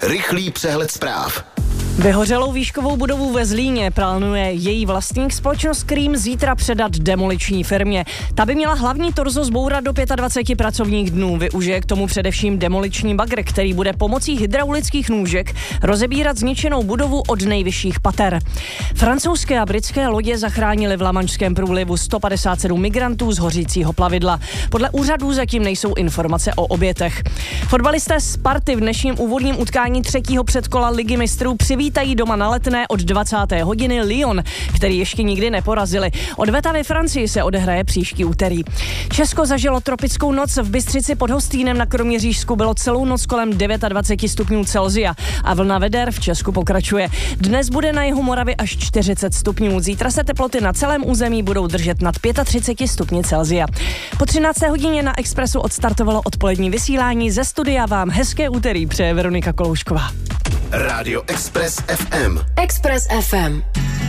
Rychlý přehled zpráv. Vyhořelou výškovou budovu ve Zlíně plánuje její vlastník společnost Cream zítra předat demoliční firmě. Ta by měla hlavní torzo zbourat do 25 pracovních dnů. Využije k tomu především demoliční bagr, který bude pomocí hydraulických nůžek rozebírat zničenou budovu od nejvyšších pater. Francouzské a britské lodě zachránily v Lamanšském průlivu 157 migrantů z hořícího plavidla. Podle úřadů zatím nejsou informace o obětech. Fotbalisté Sparty v dnešním úvodním utkání třetího předkola Ligy mistrů přivítají doma na Letné od 20. hodiny Lyon, který ještě nikdy neporazili. Odveta ve Francii se odehraje příští úterý. Česko zažilo tropickou noc. V Bystřici pod Hostýnem na Kroměřížsku bylo celou noc kolem 29 stupňů Celsia a vlna veder v Česku pokračuje. Dnes bude na jihu Moravy až 40 stupňů. Zítra se teploty na celém území budou držet nad 35 stupni Celsia. Po 13. hodině na Expressu odstartovalo odpolední vysílání. Ze studia vám hezké úterý přeje Veronika Koloušková. Rádio Express FM. Express FM.